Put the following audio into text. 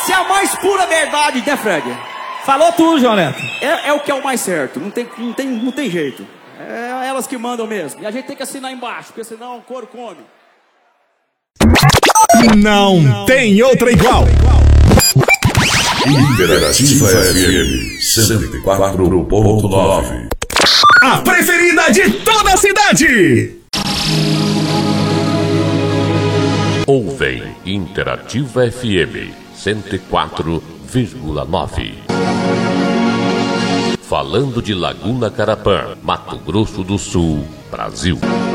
Essa é a mais pura verdade, né, Fred? Falou tudo, João Neto. É o que é o mais certo, não tem jeito. É elas que mandam mesmo. E a gente tem que assinar embaixo, porque senão o couro come. Não tem outra igual. Interativa FM 104.9. A preferida de toda a cidade. Ouvem Interativa FM 104,9. Falando de Laguna Carapã, Mato Grosso do Sul, Brasil.